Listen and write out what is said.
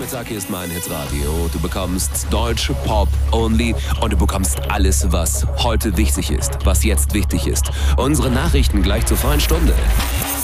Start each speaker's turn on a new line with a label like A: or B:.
A: Freitag, hier ist mein Hitradio. Du bekommst deutsche Pop only und du bekommst alles, was heute wichtig ist, was jetzt wichtig ist. Unsere Nachrichten gleich zur vollen Stunde.